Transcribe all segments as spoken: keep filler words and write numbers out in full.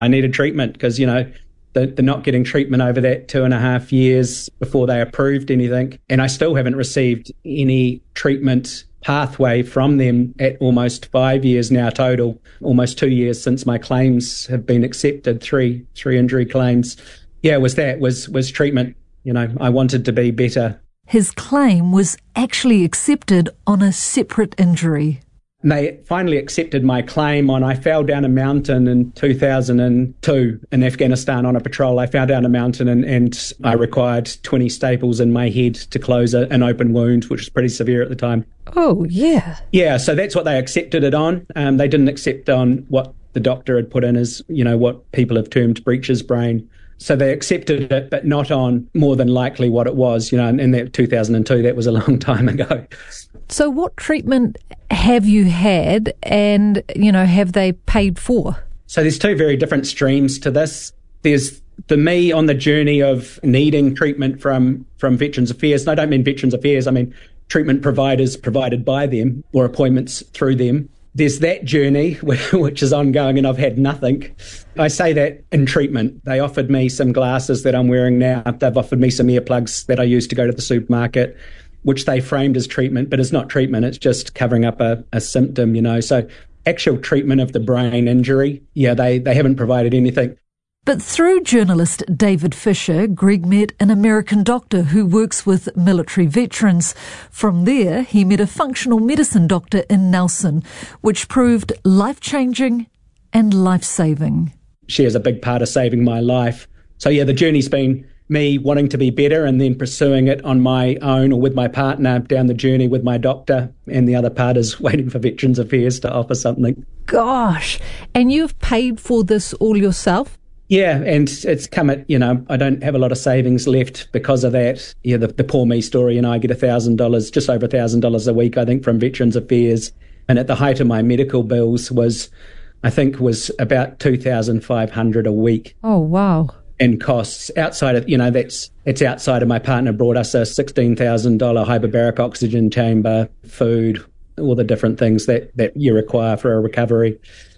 I needed treatment because, you know, they're, they're not getting treatment over that two and a half years before they approved anything. And I still haven't received any treatment pathway from them at almost five years now total, almost two years since my claims have been accepted, three three injury claims. Yeah, it was that, was, was treatment. You know, I wanted to be better. His claim was actually accepted on a separate injury. They finally accepted my claim on, I fell down a mountain in two thousand two in Afghanistan on a patrol. I fell down a mountain and, and I required twenty staples in my head to close a, an open wound, which was pretty severe at the time. Oh, yeah. Yeah, so that's what they accepted it on. Um, they didn't accept on what the doctor had put in as, you know, what people have termed breaches brain. So they accepted it, but not on more than likely what it was. You know, in that two thousand two, that was a long time ago. So what treatment have you had and, you know, have they paid for? So there's two very different streams to this. There's the me on the journey of needing treatment from, from Veterans Affairs. And I don't mean Veterans Affairs, I mean treatment providers provided by them or appointments through them. There's that journey, which is ongoing, and I've had nothing. I say that in treatment. They offered me some glasses that I'm wearing now. They've offered me some earplugs that I use to go to the supermarket, which they framed as treatment, but it's not treatment. It's just covering up a, a symptom, you know. So actual treatment of the brain injury, yeah, they, they haven't provided anything. But through journalist David Fisher, Greg met an American doctor who works with military veterans. From there, he met a functional medicine doctor in Nelson, which proved life-changing and life-saving. She is a big part of saving my life. So, yeah, the journey's been me wanting to be better and then pursuing it on my own or with my partner down the journey with my doctor, and the other part is waiting for Veterans Affairs to offer something. Gosh, and you've paid for this all yourself? Yeah, and it's come at, you know, I don't have a lot of savings left because of that. Yeah, the, the poor me story, you know, I get one thousand dollars, just over one thousand dollars a week, I think, from Veterans Affairs. And at the height of my medical bills was, I think, was about two thousand five hundred dollars a week. Oh, wow. In costs outside of, you know, that's it's outside of my partner brought us a sixteen thousand dollars hyperbaric oxygen chamber, food, all the different things that, that you require for a recovery.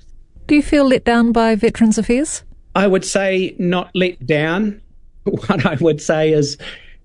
Do you feel let down by Veterans Affairs? I would say not let down. What I would say is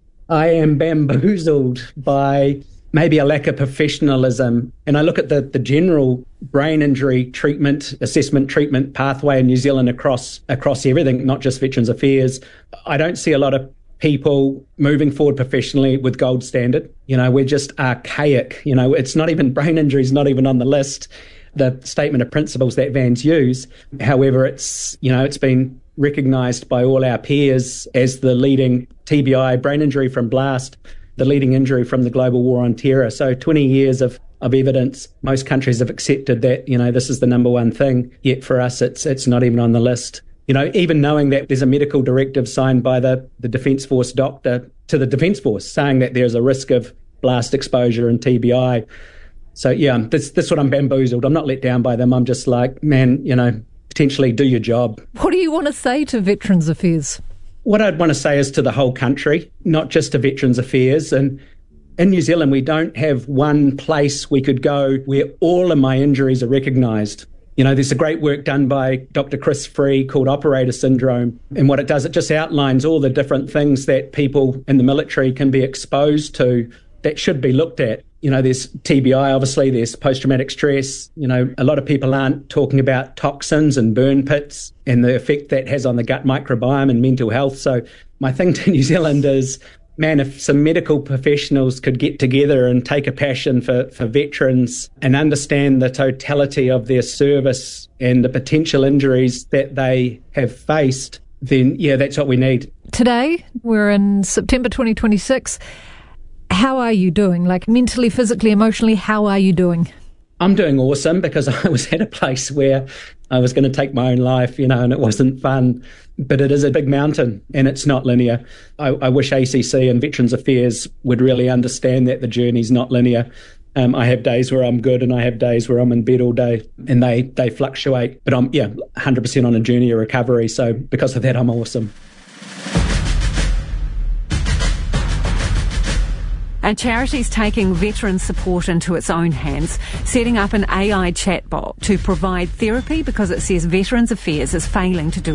I am bamboozled by maybe a lack of professionalism. And I look at the, the general brain injury treatment, assessment treatment pathway in New Zealand across across everything, not just Veterans Affairs. I don't see a lot of people moving forward professionally with gold standard. You know, we're just archaic. You know, it's not even, brain injury is not even on the list, the statement of principles that V A Ns use. However, it's, you know, it's been recognised by all our peers as the leading T B I, brain injury from blast, the leading injury from the global war on terror. So twenty years of, of evidence, most countries have accepted that, you know, this is the number one thing. Yet for us, it's it's not even on the list. You know, even knowing that there's a medical directive signed by the, the Defence Force doctor to the Defence Force saying that there's a risk of blast exposure and T B I. So, yeah, this, this is what I'm bamboozled. I'm not let down by them. I'm just like, man, you know, potentially do your job. What do you want to say to Veterans Affairs? What I'd want to say is to the whole country, not just to Veterans Affairs. And in New Zealand, we don't have one place we could go where all of my injuries are recognised. You know, there's a great work done by Doctor Chris Free called Operator Syndrome. And what it does, it just outlines all the different things that people in the military can be exposed to that should be looked at. You know, there's T B I, obviously, there's post-traumatic stress. You know, a lot of people aren't talking about toxins and burn pits and the effect that has on the gut microbiome and mental health. So my thing to New Zealand is, man, if some medical professionals could get together and take a passion for, for veterans and understand the totality of their service and the potential injuries that they have faced, then, yeah, that's what we need. Today, we're in September twenty twenty-six. How are you doing? Like mentally, physically, emotionally, how are you doing? I'm doing awesome because I was at a place where I was going to take my own life, you know, and it wasn't fun. But it is a big mountain and it's not linear. I, I wish A C C and Veterans Affairs would really understand that the journey's not linear. Um, I have days where I'm good and I have days where I'm in bed all day and they, they fluctuate. But I'm, yeah, one hundred percent on a journey of recovery. So because of that, I'm awesome. A charity's taking veteran support into its own hands, setting up an A I chatbot to provide therapy because it says Veterans Affairs is failing to do